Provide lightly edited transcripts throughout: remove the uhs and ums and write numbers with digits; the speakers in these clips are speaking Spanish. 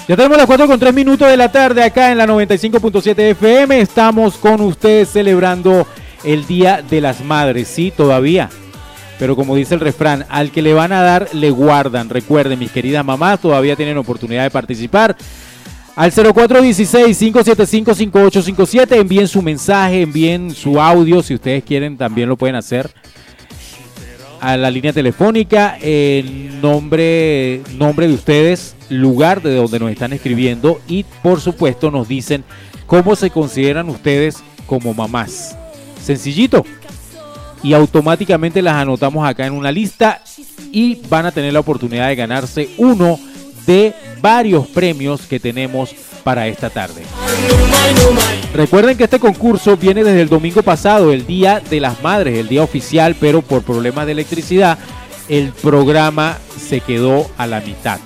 Ya tenemos las 4:03 de la tarde acá en la 95.7 FM. Estamos con ustedes celebrando el Día de las Madres. Sí, todavía. Pero como dice el refrán, al que le van a dar, le guardan. Recuerden, mis queridas mamás, todavía tienen oportunidad de participar. Al 0416-575-5857, envíen su mensaje, envíen su audio. Si ustedes quieren, también lo pueden hacer. A la línea telefónica, nombre de ustedes, lugar de donde nos están escribiendo y por supuesto nos dicen cómo se consideran ustedes como mamás. Sencillito. Y automáticamente las anotamos acá en una lista y van a tener la oportunidad de ganarse uno de varios premios que tenemos para esta tarde. Recuerden que este concurso viene desde el domingo pasado, el Día de las Madres, el día oficial, pero por problemas de electricidad el programa se quedó a la mitad.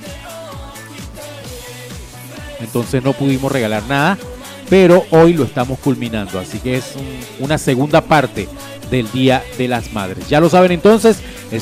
Entonces no pudimos regalar nada, pero hoy lo estamos culminando, así que es una segunda parte del Día de las Madres. Ya lo saben entonces, el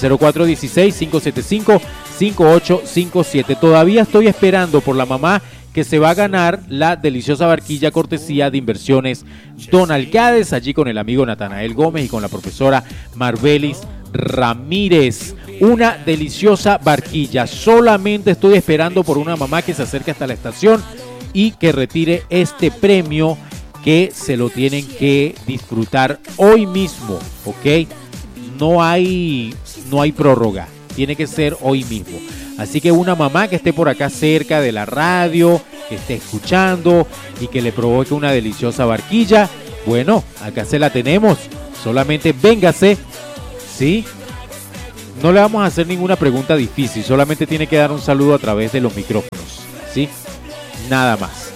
0416-575-5857. Todavía estoy esperando por la mamá que se va a ganar la deliciosa barquilla cortesía de Inversiones Don Alcades, allí con el amigo Natanael Gómez y con la profesora Marbelis Ramírez. Una deliciosa barquilla. Solamente estoy esperando por una mamá que se acerque hasta la estación y que retire este premio, que se lo tienen que disfrutar hoy mismo, ¿ok? No hay prórroga, tiene que ser hoy mismo. Así que una mamá que esté por acá cerca de la radio, que esté escuchando y que le provoque una deliciosa barquilla, bueno, acá se la tenemos. Solamente véngase, ¿sí? No le vamos a hacer ninguna pregunta difícil, solamente tiene que dar un saludo a través de los micrófonos, ¿sí? Nada más.